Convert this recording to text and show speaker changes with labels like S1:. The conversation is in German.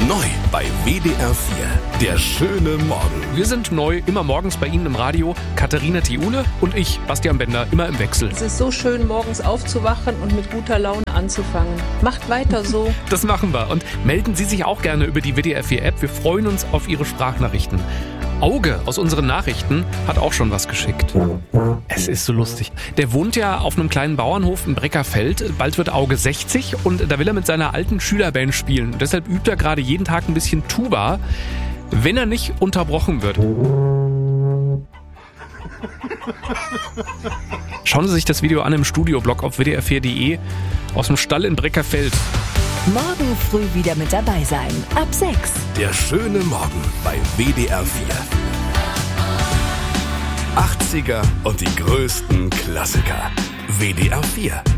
S1: Neu bei WDR 4. Der schöne Morgen.
S2: Wir sind neu, immer morgens bei Ihnen im Radio. Katharina Thiule und ich, Bastian Bender, immer im Wechsel.
S3: Es ist so schön, morgens aufzuwachen und mit guter Laune anzufangen. Macht weiter so.
S2: Das machen wir. Und melden Sie sich auch gerne über die WDR 4 App. Wir freuen uns auf Ihre Sprachnachrichten. Auge aus unseren Nachrichten hat auch schon was geschickt. Es ist so lustig. Der wohnt ja auf einem kleinen Bauernhof in Breckerfeld. Bald wird Auge 60 und da will er mit seiner alten Schülerband spielen. Und deshalb übt er gerade jeden Tag ein bisschen Tuba, wenn er nicht unterbrochen wird. Schauen Sie sich das Video an im Studioblog auf wdr4.de aus dem Stall in Breckerfeld.
S4: Morgen früh wieder mit dabei sein. Ab 6.
S1: Der schöne Morgen bei WDR 4. 80er und die größten Klassiker. WDR 4.